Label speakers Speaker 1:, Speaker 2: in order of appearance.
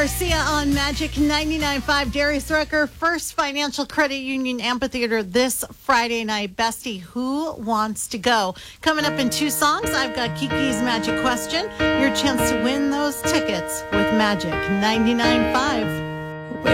Speaker 1: Garcia on Magic 99.5. Darius Rucker, First Financial Credit Union Amphitheater this Friday night. Bestie, who wants to go? Coming up in 2 songs, I've got Kiki's Magic Question. Your chance to win those tickets with Magic 99.5.